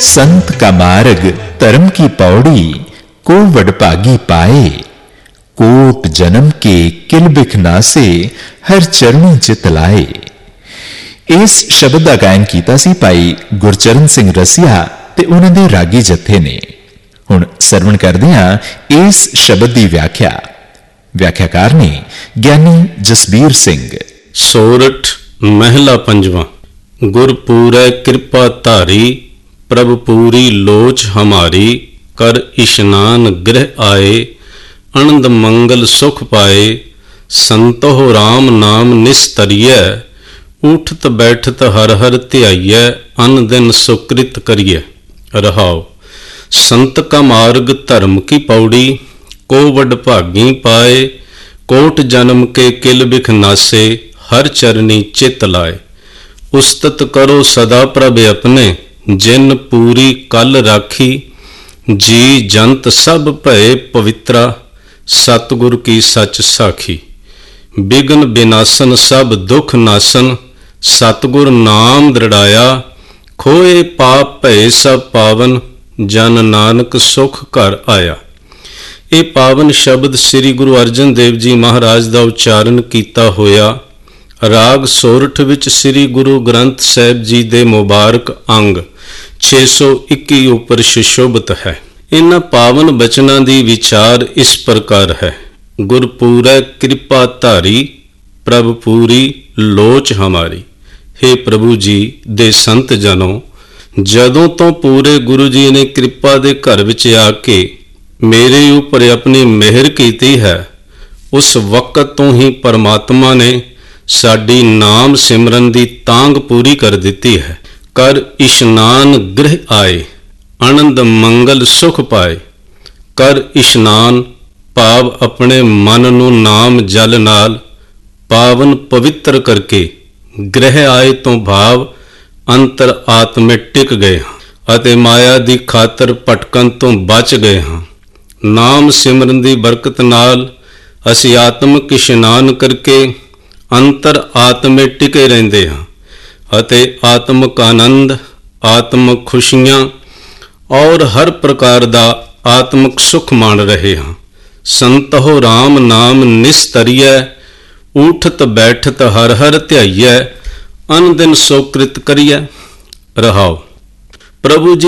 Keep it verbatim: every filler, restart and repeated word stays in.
संत का मार्ग धर्म की पौड़ी, को वडभागी पाए। कोट जन्म के किल बिख नासे, हर चरणी चित लाए। इस शब्द का गायन कीता सी भाई गुरचरण सिंह रसिया ते उन्हां दे रागी जत्थे ने। हुण सरवण करदे हां इस शब्द दी व्याख्या। व्याख्याकार ने ज्ञानी जसबीर सिंह। सोरठ महला पंजवा। गुर पूरै कृपा धारी, प्रभ पूरी लोच हमारी। कर इशनान गृह आए, आनंद मंगल सुख पाए। संतोह राम नाम निस्तरिय, उठत बैठत हर हर ध्याइय। अन दिन सुकृत करिय। रहाओ। संत का मार्ग धर्म की पौड़ी, को वडभागी पाए। कोट जन्म के किल बिख नासे, हर चरनी चित लाए। उस्तत करो सदा प्रभ अपने, जिन पूरी कल राखी। जी जंत सब भय पवित्रा, सतगुर की सच साखी। बिघन विनाशन सब दुख नासन, सतगुर नाम दृढ़ाया। खोए पाप भय सब पावन, जन नानक सुख घर आया। ਇਹ ਪਾਵਨ ਸ਼ਬਦ ਸ੍ਰੀ ਗੁਰੂ ਅਰਜਨ ਦੇਵ ਜੀ ਮਹਾਰਾਜ ਦਾ ਉਚਾਰਨ ਕੀਤਾ ਹੋਇਆ ਰਾਗ ਸੋਰਠ ਵਿੱਚ ਸ੍ਰੀ ਗੁਰੂ ਗ੍ਰੰਥ ਸਾਹਿਬ ਜੀ ਦੇ ਮੁਬਾਰਕ ਅੰਗ ਛੇ ਸੌ ਇੱਕੀ ਉੱਪਰ ਸੁਸ਼ੋਭਿਤ ਹੈ। ਇਹਨਾਂ ਪਾਵਨ ਬਚਨਾਂ ਦੀ ਵਿਚਾਰ ਇਸ ਪ੍ਰਕਾਰ ਹੈ। ਗੁਰਪੂਰੈ ਕਿਰਪਾ ਧਾਰੀ, ਪ੍ਰਭ ਪੂਰੀ ਲੋਚ ਹਮਾਰੀ। हे ਪ੍ਰਭੂ ਜੀ ਦੇ ਸੰਤ ਜਨੋ, ਜਦੋਂ ਤੋਂ ਪੂਰੇ ਗੁਰੂ ਜੀ ਨੇ ਕਿਰਪਾ ਦੇ ਘਰ ਵਿੱਚ ਆ ਕੇ ਮੇਰੇ ਉੱਪਰ ਆਪਣੀ ਮਿਹਰ ਕੀਤੀ ਹੈ, ਉਸ ਵਕਤ ਤੋਂ ਹੀ ਪਰਮਾਤਮਾ ਨੇ ਸਾਡੀ ਨਾਮ ਸਿਮਰਨ ਦੀ ਤਾਂਘ ਪੂਰੀ ਕਰ ਦਿੱਤੀ ਹੈ। ਕਰ ਇਸ਼ਨਾਨ ਗ੍ਰਹਿ ਆਏ, ਆਨੰਦ ਮੰਗਲ ਸੁਖ ਪਾਏ। ਕਰ ਇਸ਼ਨਾਨ ਭਾਵ ਆਪਣੇ ਮਨ ਨੂੰ ਨਾਮ ਜਲ ਨਾਲ ਪਾਵਨ ਪਵਿੱਤਰ ਕਰਕੇ, ਗ੍ਰਹਿ ਆਏ ਤੋਂ ਭਾਵ ਅੰਤਰ ਆਤਮੇ ਟਿਕ ਗਏ ਹਾਂ ਅਤੇ ਮਾਇਆ ਦੀ ਖਾਤਰ ਭਟਕਣ ਤੋਂ ਬਚ ਗਏ ਹਾਂ। ਨਾਮ ਸਿਮਰਨ ਦੀ ਬਰਕਤ ਨਾਲ ਅਸੀਂ ਆਤਮਿਕ ਇਸ਼ਨਾਨ ਕਰਕੇ ਅੰਤਰ ਆਤਮੇ ਟਿਕੇ ਰਹਿੰਦੇ ਹਾਂ ਅਤੇ ਆਤਮਿਕ ਆਨੰਦ, ਆਤਮਿਕ ਖੁਸ਼ੀਆਂ ਔਰ ਹਰ ਪ੍ਰਕਾਰ ਦਾ ਆਤਮਿਕ ਸੁਖ ਮਾਣ ਰਹੇ ਹਾਂ। ਸੰਤੋ ਰਾਮ ਨਾਮ ਨਿਸਤਰੀਐ, ਉਠਤ ਬੈਠਤ ਹਰ ਹਰ ਧਿਆਈਐ। ਅਨ ਦਿਨ ਸੁਕ੍ਰਿਤ ਕਰੀਐ। ਰਹਾਓ। ਪ੍ਰਭੂ ਜੀ